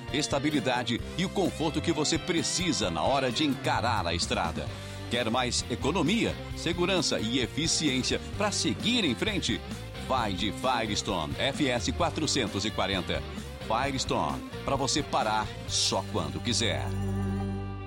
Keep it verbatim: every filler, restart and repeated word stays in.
estabilidade e o conforto que você precisa na hora de encarar a estrada. Quer mais economia, segurança e eficiência para seguir em frente? Vai de Firestone F S quatrocentos e quarenta. Firestone, para você parar só quando quiser.